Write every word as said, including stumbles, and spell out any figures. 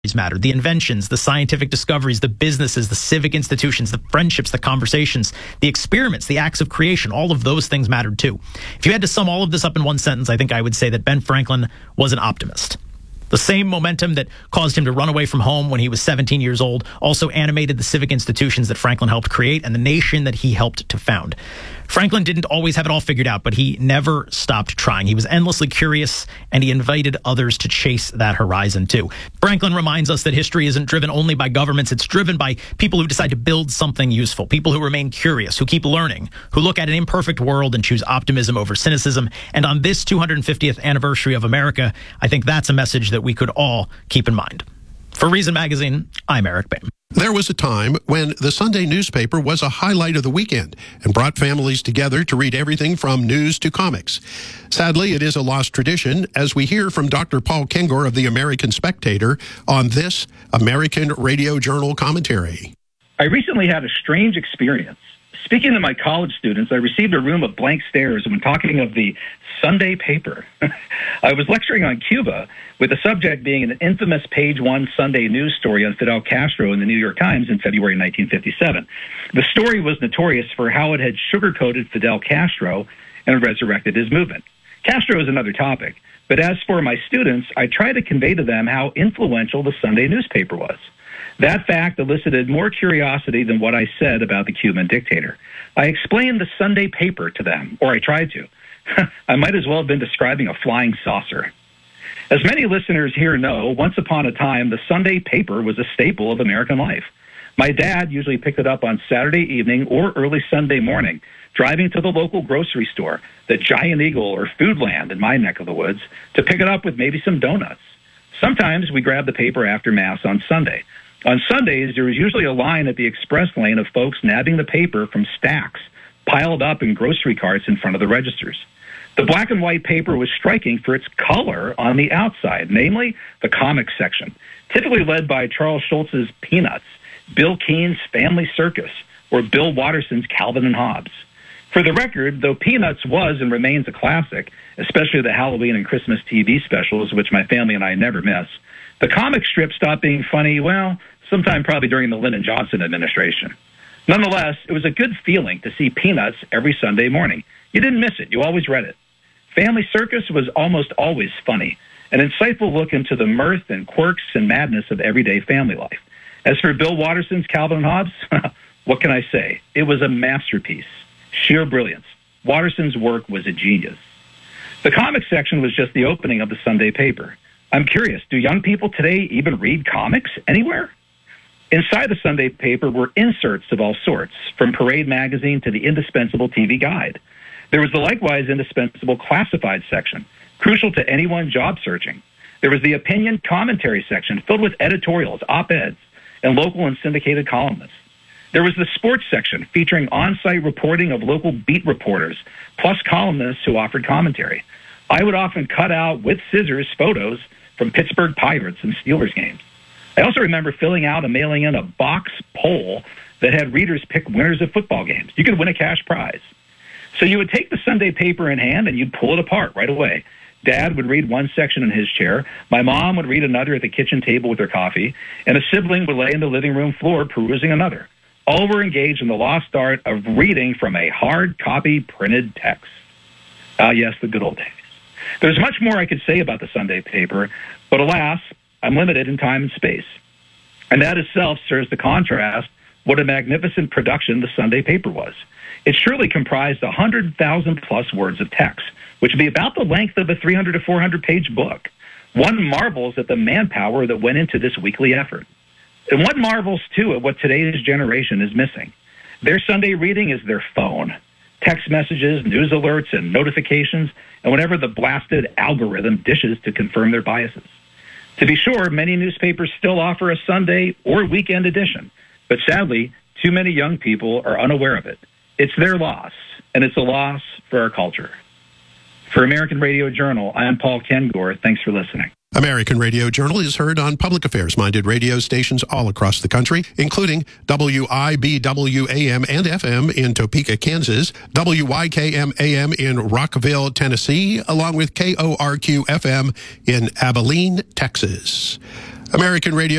matter. The inventions, the scientific discoveries, the businesses, the civic institutions, the friendships, the conversations, the experiments, the acts of creation, all of those things mattered too. If you had to sum all of this up in one sentence, I think I would say that Ben Franklin was an optimist. The same momentum that caused him to run away from home when he was seventeen years old also animated the civic institutions that Franklin helped create and the nation that he helped to found. Franklin didn't always have it all figured out, but he never stopped trying. He was endlessly curious, and he invited others to chase that horizon too. Franklin reminds us that history isn't driven only by governments. It's driven by people who decide to build something useful, people who remain curious, who keep learning, who look at an imperfect world and choose optimism over cynicism. And on this two hundred fiftieth anniversary of America, I think that's a message that we could all keep in mind. For Reason Magazine, I'm Eric Boehm. There was a time when the Sunday newspaper was a highlight of the weekend and brought families together to read everything from news to comics. Sadly, it is a lost tradition, as we hear from Doctor Paul Kengor of the American Spectator on this American Radio Journal commentary. I recently had a strange experience. Speaking to my college students, I received a room of blank stares when talking of the Sunday paper. I was lecturing on Cuba, with the subject being an infamous page one Sunday news story on Fidel Castro in the New York Times in February nineteen fifty-seven. The story was notorious for how it had sugarcoated Fidel Castro and resurrected his movement. Castro is another topic, but as for my students, I tried to convey to them how influential the Sunday newspaper was. That fact elicited more curiosity than what I said about the Cuban dictator. I explained the Sunday paper to them, or I tried to. I might as well have been describing a flying saucer. As many listeners here know, once upon a time, the Sunday paper was a staple of American life. My dad usually picked it up on Saturday evening or early Sunday morning, driving to the local grocery store, the Giant Eagle or Foodland in my neck of the woods, to pick it up with maybe some donuts. Sometimes we grabbed the paper after Mass on Sunday. On Sundays, there was usually a line at the express lane of folks nabbing the paper from stacks piled up in grocery carts in front of the registers. The black and white paper was striking for its color on the outside, namely the comics section, typically led by Charles Schulz's Peanuts, Bill Keene's Family Circus, or Bill Watterson's Calvin and Hobbes. For the record, though Peanuts was and remains a classic, especially the Halloween and Christmas T V specials, which my family and I never miss, the comic strip stopped being funny, well, sometime probably during the Lyndon Johnson administration. Nonetheless, it was a good feeling to see Peanuts every Sunday morning. You didn't miss it. You always read it. Family Circus was almost always funny, an insightful look into the mirth and quirks and madness of everyday family life. As for Bill Watterson's Calvin and Hobbes, what can I say? It was a masterpiece. Sheer brilliance. Watterson's work was a genius. The comics section was just the opening of the Sunday paper. I'm curious, do young people today even read comics anywhere? Inside the Sunday paper were inserts of all sorts, from Parade magazine to the indispensable T V guide. There was the likewise indispensable classified section, crucial to anyone job searching. There was the opinion commentary section filled with editorials, op-eds, and local and syndicated columnists. There was the sports section featuring on-site reporting of local beat reporters, plus columnists who offered commentary. I would often cut out with scissors photos from Pittsburgh Pirates and Steelers games. I also remember filling out and mailing in a box poll that had readers pick winners of football games. You could win a cash prize. So you would take the Sunday paper in hand and you'd pull it apart right away. Dad would read one section in his chair, my mom would read another at the kitchen table with her coffee, and a sibling would lay in the living room floor perusing another. All were engaged in the lost art of reading from a hard copy printed text. Ah, yes, the good old days. There's much more I could say about the Sunday paper, but alas, I'm limited in time and space. And that itself serves to contrast what a magnificent production the Sunday paper was. It surely comprised one hundred thousand plus words of text, which would be about the length of a three hundred to four hundred page book. One marvels at the manpower that went into this weekly effort. And one marvels, too, at what today's generation is missing. Their Sunday reading is their phone. Text messages, news alerts, and notifications, and whatever the blasted algorithm dishes to confirm their biases. To be sure, many newspapers still offer a Sunday or weekend edition, but sadly, too many young people are unaware of it. It's their loss, and it's a loss for our culture. For American Radio Journal, I am Paul Kengor. Thanks for listening. American Radio Journal is heard on public affairs-minded radio stations all across the country, including W I B W A M and F M in Topeka, Kansas, W Y K M A M in Rockville, Tennessee, along with K O R Q F M in Abilene, Texas. American Radio